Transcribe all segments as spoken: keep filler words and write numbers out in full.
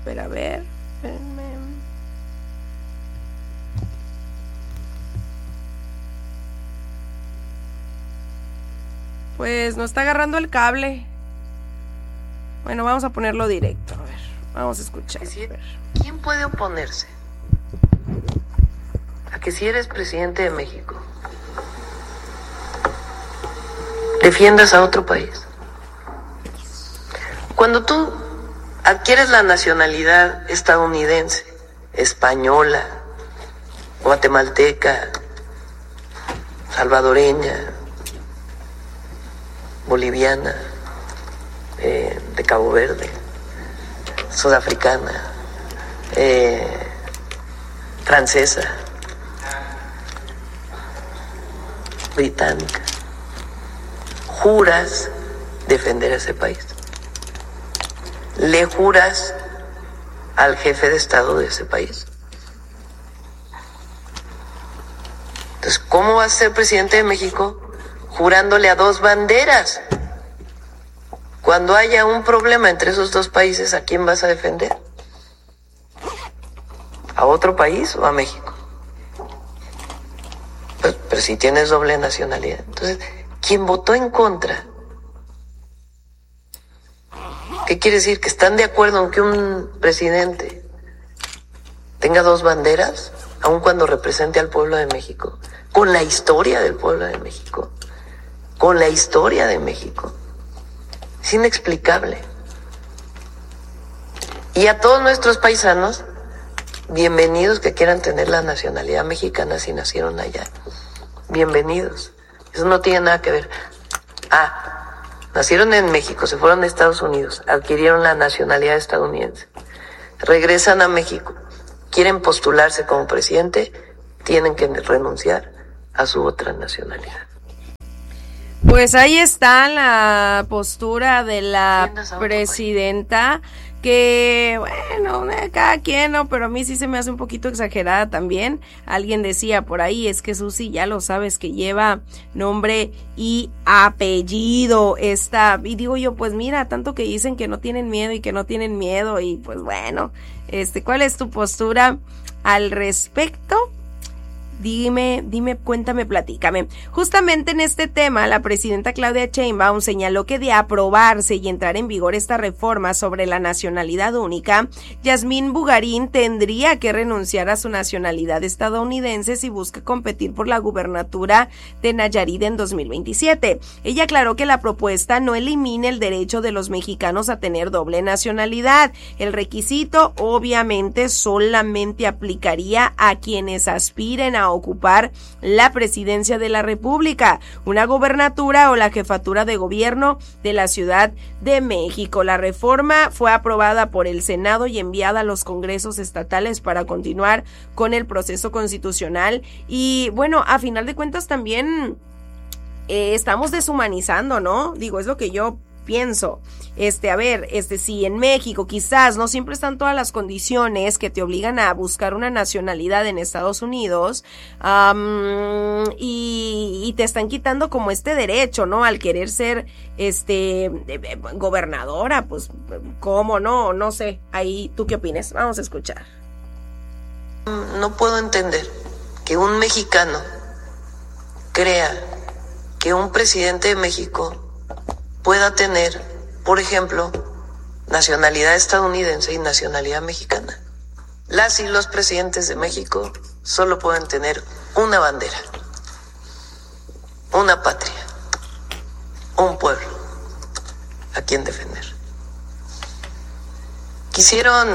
Espera, a ver. Espérenme. Pues no está agarrando el cable. Bueno, vamos a ponerlo directo. A ver, vamos a escuchar. A ver. ¿Quién puede oponerse a que si eres presidente de México defiendas a otro país? Cuando tú adquieres la nacionalidad estadounidense, española, guatemalteca, salvadoreña, boliviana, eh, de Cabo Verde, sudafricana, eh, francesa, británica, juras defender a ese país. Le juras al jefe de Estado de ese país. Entonces, ¿cómo vas a ser presidente de México jurándole a dos banderas? Cuando haya un problema entre esos dos países, ¿a quién vas a defender? ¿A otro país o a México? Pues, pero si tienes doble nacionalidad. Entonces, quien votó en contra, ¿qué quiere decir? ¿Que están de acuerdo en que un presidente tenga dos banderas, aun cuando represente al pueblo de México? Con la historia del pueblo de México. Con la historia de México. Es inexplicable. Y a todos nuestros paisanos, bienvenidos que quieran tener la nacionalidad mexicana si nacieron allá. Bienvenidos. Eso no tiene nada que ver. Ah, nacieron en México, se fueron a Estados Unidos, adquirieron la nacionalidad estadounidense, regresan a México, quieren postularse como presidente, tienen que renunciar a su otra nacionalidad. Pues ahí está la postura de la presidenta, que bueno, cada quien, ¿no? Pero a mí sí se me hace un poquito exagerada también. Alguien decía por ahí, es que Susi, ya lo sabes, que lleva nombre y apellido esta, y digo yo, pues mira, tanto que dicen que no tienen miedo y que no tienen miedo, y pues bueno, este, ¿cuál es tu postura al respecto? Dime, dime, cuéntame, platícame. Justamente en este tema, la presidenta Claudia Sheinbaum señaló que de aprobarse y entrar en vigor esta reforma sobre la nacionalidad única, Yasmín Bugarín tendría que renunciar a su nacionalidad estadounidense si busca competir por la gubernatura de Nayarit en dos mil veintisiete. Ella aclaró que la propuesta no elimina el derecho de los mexicanos a tener doble nacionalidad. El requisito, obviamente, solamente aplicaría a quienes aspiren a ocupar la presidencia de la República, una gobernatura o la jefatura de gobierno de la Ciudad de México. La reforma fue aprobada por el Senado y enviada a los congresos estatales para continuar con el proceso constitucional. Y bueno, a final de cuentas también eh, estamos deshumanizando, ¿no? Digo, es lo que yo pienso. Este, a ver, este, si en México quizás no siempre están todas las condiciones que te obligan a buscar una nacionalidad en Estados Unidos, um, y, y te están quitando como este derecho, ¿no? Al querer ser, este, gobernadora, pues, ¿cómo no? No sé. Ahí, ¿tú qué opinas? Vamos a escuchar. No puedo entender que un mexicano crea que un presidente de México pueda tener, por ejemplo, nacionalidad estadounidense y nacionalidad mexicana. Las y los presidentes de México solo pueden tener una bandera, una patria, un pueblo a quien defender. Quisieron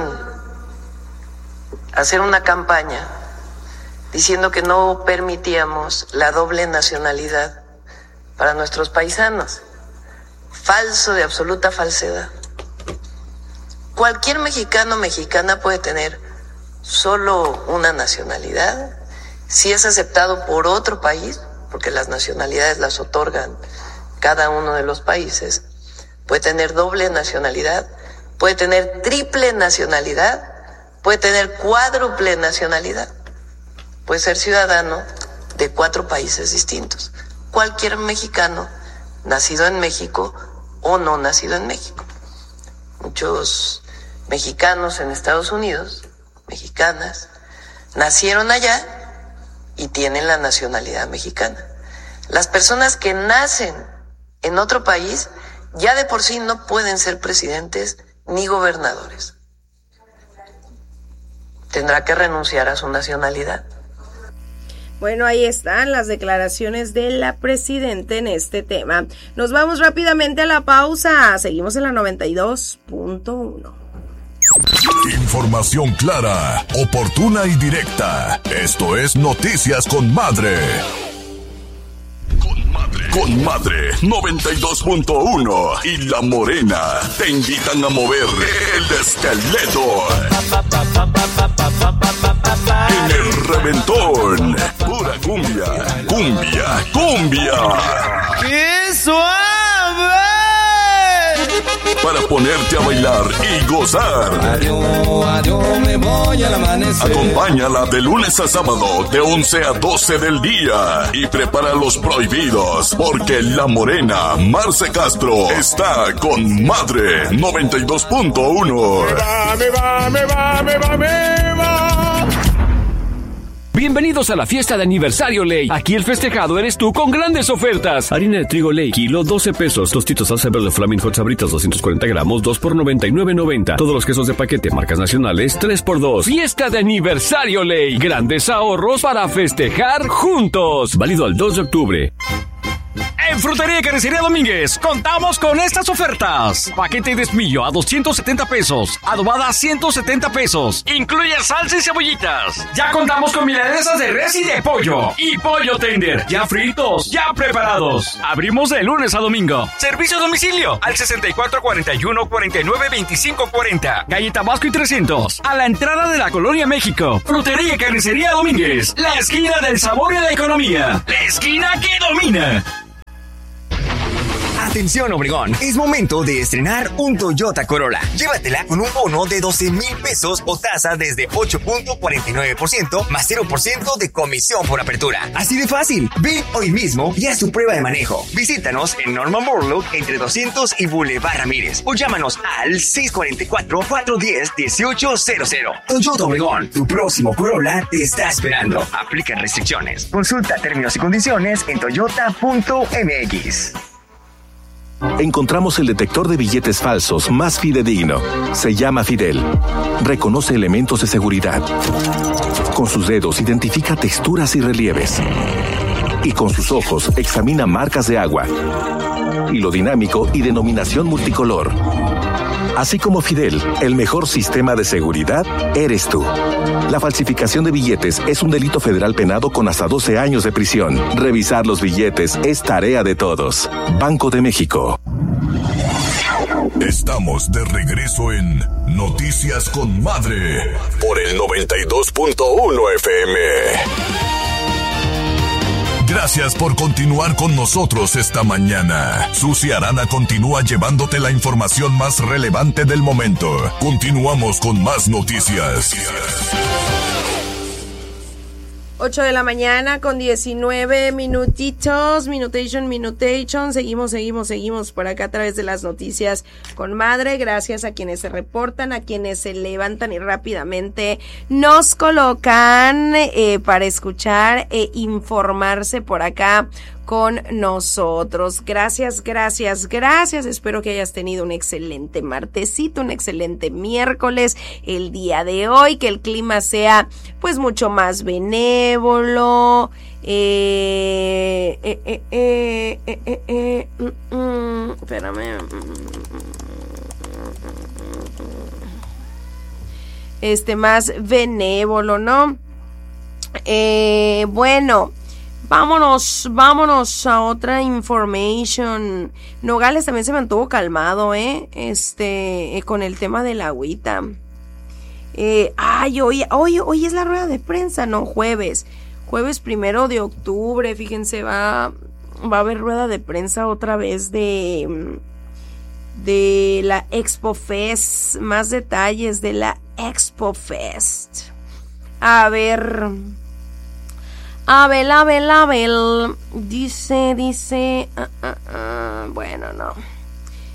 hacer una campaña diciendo que no permitíamos la doble nacionalidad para nuestros paisanos. Falso, de absoluta falsedad. Cualquier mexicano o mexicana puede tener solo una nacionalidad si es aceptado por otro país, porque las nacionalidades las otorgan cada uno de los países. Puede tener doble nacionalidad, puede tener triple nacionalidad, puede tener cuádruple nacionalidad. Puede ser ciudadano de cuatro países distintos. Cualquier mexicano nacido en México o no nacido en México. Muchos mexicanos en Estados Unidos, mexicanas, nacieron allá y tienen la nacionalidad mexicana. Las personas que nacen en otro país ya de por sí no pueden ser presidentes ni gobernadores. Tendrá que renunciar a su nacionalidad. Bueno, ahí están las declaraciones de la presidenta en este tema. Nos vamos rápidamente a la pausa. Seguimos en la noventa y dos punto uno. Información clara, oportuna y directa. Esto es Noticias con Madre. Con Madre. Con Madre noventa y dos punto uno y La Morena te invitan a mover el esqueleto. En el reventón, pura cumbia, cumbia, cumbia. ¡Qué suave! Para ponerte a bailar y gozar. Adiós, adiós, me voy al amanecer. Acompáñala de lunes a sábado de once a doce del día y prepara los prohibidos porque La Morena Marce Castro está con Madre noventa y dos punto uno. Me va, me va, me va, me va, me va. Bienvenidos a la fiesta de aniversario Ley. Aquí el festejado eres tú con grandes ofertas. Harina de trigo Ley, kilo doce pesos. Tostitos salsa verde Flaming Hot Sabritas doscientos cuarenta gramos, dos por noventa y nueve noventa. Todos los quesos de paquete, marcas nacionales, tres por dos. Fiesta de aniversario Ley. Grandes ahorros para festejar juntos. Válido al dos de octubre. En Frutería y Carnicería Domínguez contamos con estas ofertas. Paquete de espillo a doscientos setenta pesos. Adobada a ciento setenta pesos. Incluye salsa y cebollitas. Ya contamos con milanesas de res y de pollo. Y pollo tender. Ya fritos, ya preparados. Abrimos de lunes a domingo. Servicio a domicilio al sesenta y cuatro cuarenta y uno cuarenta y nueve veinticinco cuarenta. Calle Tabasco y trescientos. A la entrada de la Colonia México. Frutería y Carnicería Domínguez. La esquina del sabor y la economía. La esquina que domina. Atención Obregón, es momento de estrenar un Toyota Corolla. Llévatela con un bono de doce mil pesos o tasa desde ocho punto cuarenta y nueve por ciento más cero por ciento de comisión por apertura. Así de fácil. Ven hoy mismo y haz tu prueba de manejo. Visítanos en Norman Borlaug entre doscientos y Boulevard Ramírez o llámanos al seis cuatro cuatro, cuatro uno cero, uno ocho cero cero. Toyota Obregón, tu próximo Corolla te está esperando. Aplica restricciones. Consulta términos y condiciones en toyota punto m x. Encontramos el detector de billetes falsos más fidedigno. Se llama Fidel. Reconoce elementos de seguridad. Con sus dedos identifica texturas y relieves. Y con sus ojos examina marcas de agua, hilo dinámico y denominación multicolor. Así como Fidel, el mejor sistema de seguridad eres tú. La falsificación de billetes es un delito federal penado con hasta doce años de prisión. Revisar los billetes es tarea de todos. Banco de México. Estamos de regreso en Noticias con Madre por el noventa y dos punto uno F M. Gracias por continuar con nosotros esta mañana. Susi Arana continúa llevándote la información más relevante del momento. Continuamos con más noticias. ocho de la mañana con diecinueve minutitos, minutation, minutation, seguimos, seguimos, seguimos por acá a través de las noticias con Madre, gracias a quienes se reportan, a quienes se levantan y rápidamente nos colocan eh, para escuchar e informarse por acá con nosotros. Gracias, gracias, gracias. Espero que hayas tenido un excelente martesito, un excelente miércoles el día de hoy, que el clima sea pues mucho más benévolo. Eh, eh, eh, eh, eh, eh, eh, mm, mm, espérame. Este, más benévolo, ¿no? Eh, bueno. Vámonos, vámonos a otra information. Nogales también se mantuvo calmado, ¿eh? Este, eh, con el tema de la agüita. Eh, ay, hoy, hoy, hoy es la rueda de prensa, no, jueves. Jueves primero de octubre, fíjense, va, va a haber rueda de prensa otra vez de, de la Expo Fest. Más detalles de la Expo Fest. A ver... Abel, Abel, Abel, dice, dice, uh, uh, uh, bueno, no,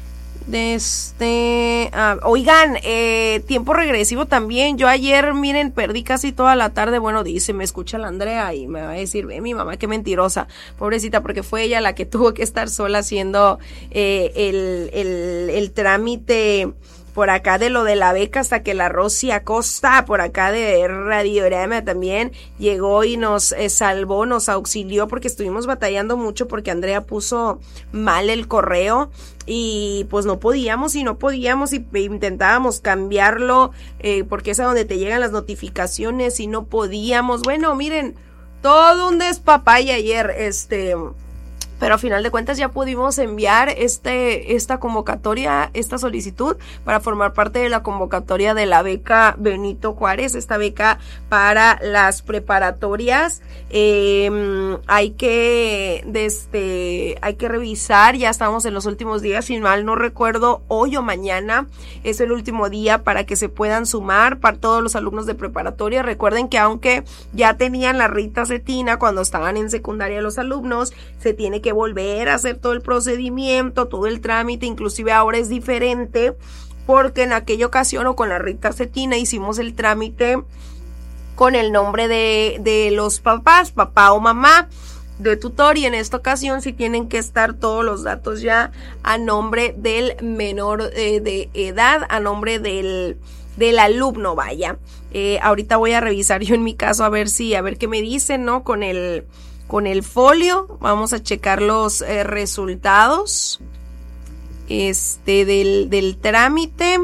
De este, ah, oigan, eh, tiempo regresivo también. Yo ayer, miren, perdí casi toda la tarde. Bueno, dice, me escucha la Andrea y me va a decir, ve mi mamá, qué mentirosa, pobrecita, porque fue ella la que tuvo que estar sola haciendo eh, el, el, el trámite por acá de lo de la beca, hasta que la Rosy Acosta, por acá de Radiorama también, llegó y nos eh, salvó, nos auxilió, porque estuvimos batallando mucho porque Andrea puso mal el correo y pues no podíamos y no podíamos y e intentábamos cambiarlo eh, porque es a donde te llegan las notificaciones y no podíamos. Bueno, miren, todo un despapaya ayer, este... pero a final de cuentas ya pudimos enviar este esta convocatoria, esta solicitud para formar parte de la convocatoria de la beca Benito Juárez, esta beca para las preparatorias. Eh, hay que desde hay que revisar, ya estamos en los últimos días, si mal no recuerdo, hoy o mañana es el último día para que se puedan sumar para todos los alumnos de preparatoria. Recuerden que aunque ya tenían la Rita Cetina cuando estaban en secundaria los alumnos, se tiene que volver a hacer todo el procedimiento, todo el trámite, inclusive ahora es diferente porque en aquella ocasión o con la Rita Cetina hicimos el trámite con el nombre de, de los papás, papá o mamá de tutor, y en esta ocasión sí tienen que estar todos los datos ya a nombre del menor eh, de edad, a nombre del del alumno, vaya. Eh, ahorita voy a revisar yo en mi caso a ver si, a ver qué me dicen, ¿no? Con el Con el folio, vamos a checar los eh, resultados este del, del trámite.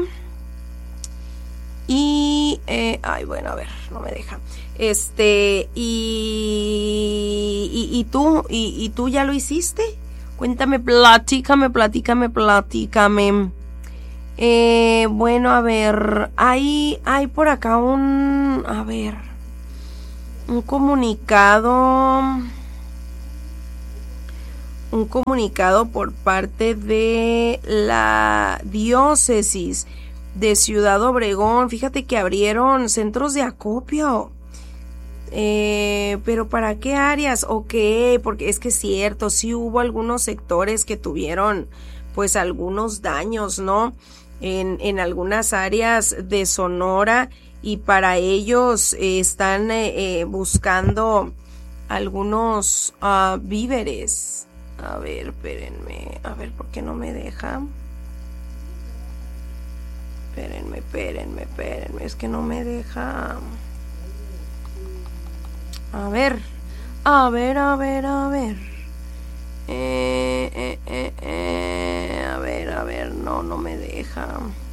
Y, eh, ay, bueno, a ver, no me deja. Este, y, y, y tú, y, y tú ya lo hiciste. Cuéntame, platícame, platícame, platícame. Eh, bueno, a ver, hay, hay por acá un, a ver, un comunicado, un comunicado por parte de la diócesis de Ciudad Obregón. Fíjate que abrieron centros de acopio. Eh, pero ¿para qué áreas? ¿O qué? Porque es que es cierto, sí hubo algunos sectores que tuvieron pues algunos daños, ¿no? En, en algunas áreas de Sonora, y para ellos eh, están eh, eh, buscando algunos uh, víveres. A ver, espérenme, a ver, ¿por qué no me deja? Espérenme, espérenme, espérenme, es que no me deja. A ver, a ver, a ver, a ver. Eh, eh, eh, eh, a ver, a ver, no, no me deja.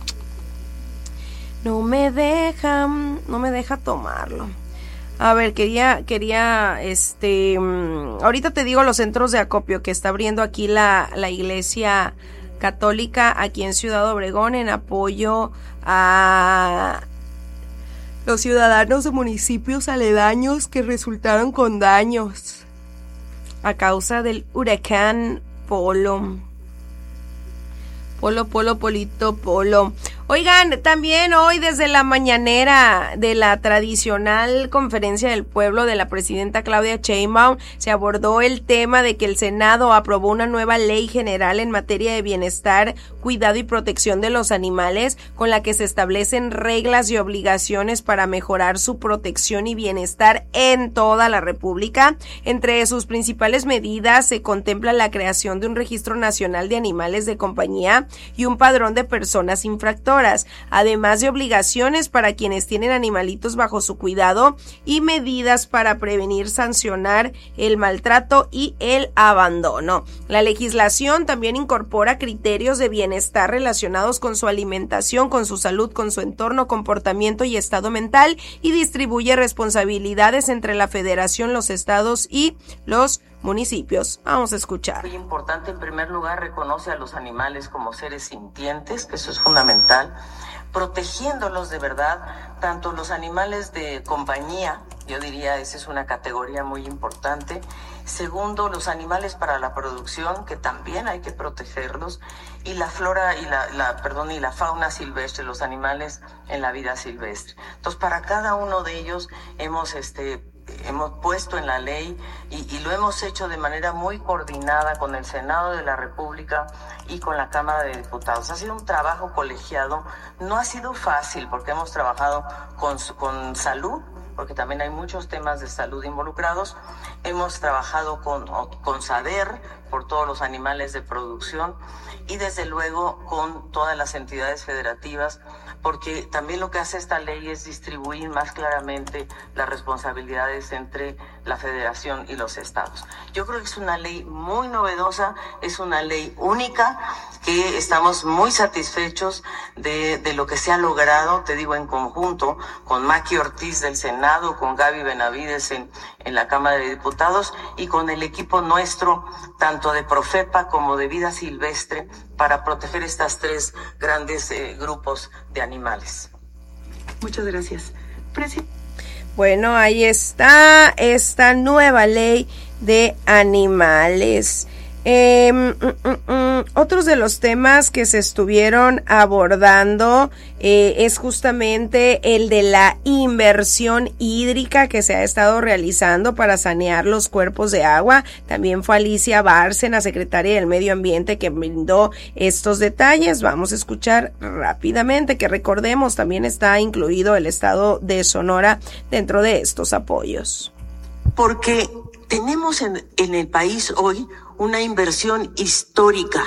No me deja, no me deja tomarlo. A ver, quería, quería, este, ahorita te digo los centros de acopio que está abriendo aquí la, la Iglesia Católica aquí en Ciudad Obregón en apoyo a los ciudadanos de municipios aledaños que resultaron con daños a causa del huracán Polo. Polo, Polo, Polito, Polo. Oigan, también hoy desde la mañanera de la tradicional conferencia del pueblo de la presidenta Claudia Sheinbaum se abordó el tema de que el Senado aprobó una nueva ley general en materia de bienestar, cuidado y protección de los animales, con la que se establecen reglas y obligaciones para mejorar su protección y bienestar en toda la República. Entre sus principales medidas se contempla la creación de un registro nacional de animales de compañía y un padrón de personas infractoras, además de obligaciones para quienes tienen animalitos bajo su cuidado y medidas para prevenir, sancionar el maltrato y el abandono. La legislación también incorpora criterios de bienestar relacionados con su alimentación, con su salud, con su entorno, comportamiento y estado mental, y distribuye responsabilidades entre la Federación, los estados y los municipios. Vamos a escuchar. Muy importante, en primer lugar, reconoce a los animales como seres sintientes, que eso es fundamental, protegiéndolos de verdad, tanto los animales de compañía, yo diría esa es una categoría muy importante. Segundo, los animales para la producción, que también hay que protegerlos, y la flora y la, la perdón y la fauna silvestre, los animales en la vida silvestre. Entonces, para cada uno de ellos hemos este hemos puesto en la ley y, y lo hemos hecho de manera muy coordinada con el Senado de la República y con la Cámara de Diputados. Ha sido un trabajo colegiado, no ha sido fácil porque hemos trabajado con, con salud, porque también hay muchos temas de salud involucrados. Hemos trabajado con, con SADER por todos los animales de producción y desde luego con todas las entidades federativas, porque también lo que hace esta ley es distribuir más claramente las responsabilidades entre la federación y los estados. Yo creo que es una ley muy novedosa, es una ley única, que estamos muy satisfechos de, de lo que se ha logrado, te digo, en conjunto con Maki Ortiz del Senado, con Gaby Benavides en, en la Cámara de Diputados y con el equipo nuestro, tanto de Profepa como de Vida Silvestre, para proteger estas tres grandes eh, grupos de animales. Muchas gracias. Presi- bueno, ahí está esta nueva ley de animales. Eh, mm, mm, mm, otros de los temas que se estuvieron abordando eh, es justamente el de la inversión hídrica que se ha estado realizando para sanear los cuerpos de agua. También fue Alicia Bárcena, secretaria del Medio Ambiente, que brindó estos detalles. Vamos a escuchar rápidamente, que recordemos, también está incluido el estado de Sonora dentro de estos apoyos. Porque tenemos en, en el país hoy una inversión histórica.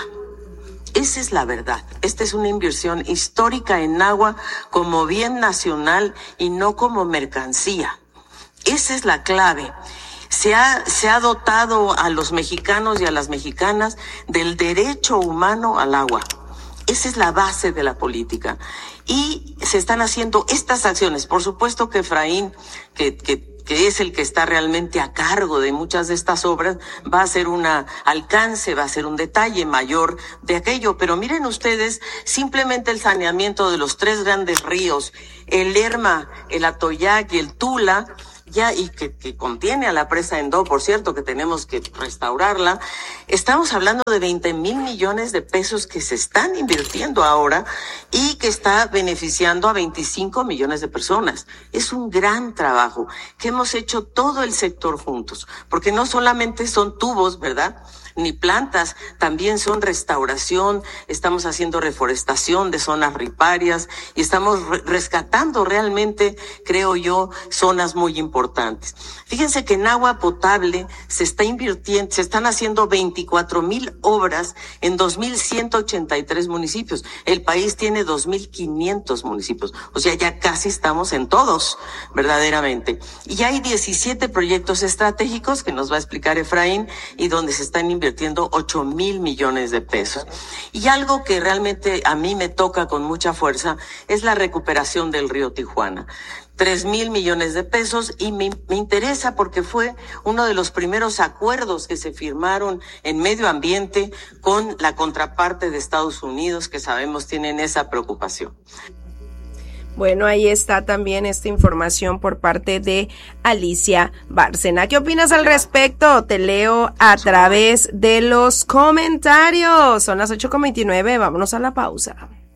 Esa es la verdad. Esta es una inversión histórica en agua como bien nacional y no como mercancía. Esa es la clave. Se ha, se ha dotado a los mexicanos y a las mexicanas del derecho humano al agua. Esa es la base de la política. Y se están haciendo estas acciones. Por supuesto que Efraín, que, que que es el que está realmente a cargo de muchas de estas obras, va a ser un alcance, va a ser un detalle mayor de aquello. Pero miren ustedes, simplemente el saneamiento de los tres grandes ríos, el Lerma, el Atoyac y el Tula, ya, y que, que contiene a la presa Endó, por cierto, que tenemos que restaurarla. Estamos hablando de veinte mil millones de pesos que se están invirtiendo ahora y que está beneficiando a veinticinco millones de personas. Es un gran trabajo que hemos hecho todo el sector juntos, porque no solamente son tubos, ¿verdad?, ni plantas, también son restauración, estamos haciendo reforestación de zonas riparias y estamos re- rescatando realmente, creo yo, zonas muy importantes. Fíjense que en agua potable se está invirtiendo, se están haciendo veinticuatro mil obras en dos mil ciento ochenta y tres municipios. El país tiene dos mil quinientos municipios, o sea, ya casi estamos en todos, verdaderamente. Y hay diecisiete proyectos estratégicos que nos va a explicar Efraín y donde se están invirtiendo invirtiendo ocho mil millones de pesos. Y algo que realmente a mí me toca con mucha fuerza es la recuperación del río Tijuana. Tres mil millones de pesos y me, me interesa porque fue uno de los primeros acuerdos que se firmaron en medio ambiente con la contraparte de Estados Unidos, que sabemos tienen esa preocupación. Bueno, ahí está también esta información por parte de Alicia Bárcena. ¿Qué opinas al respecto? Te leo a través de los comentarios. Son las ocho con veintinueve, vámonos a la pausa.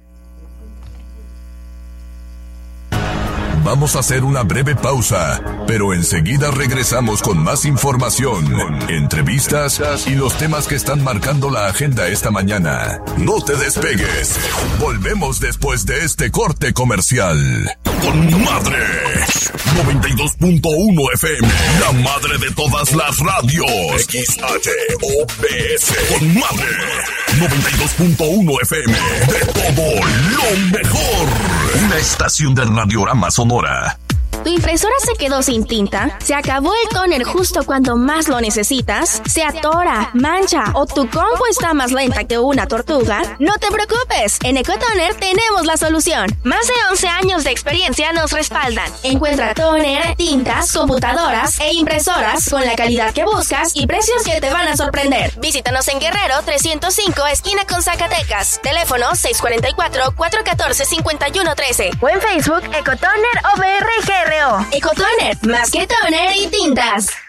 Vamos a hacer una breve pausa, pero enseguida regresamos con más información, entrevistas y los temas que están marcando la agenda esta mañana. No te despegues. Volvemos después de este corte comercial. Con Madre noventa y dos punto uno F M, la madre de todas las radios. X H O B S. Con Madre noventa y dos punto uno F M, de todo lo mejor. Una estación del Radiorama Sonora. ¿Tu impresora se quedó sin tinta? ¿Se acabó el tóner justo cuando más lo necesitas? ¿Se atora, mancha o tu compu está más lenta que una tortuga? No te preocupes, en Ecotoner tenemos la solución. Más de once años de experiencia nos respaldan. Encuentra tóner, tintas, computadoras e impresoras con la calidad que buscas y precios que te van a sorprender. Visítanos en Guerrero trescientos cinco, esquina con Zacatecas. Teléfono seis cuatro cuatro, cuatro uno cuatro, cinco uno uno tres o en Facebook Ecotoner O B R G R O. Ecotoner, más que toner y tintas.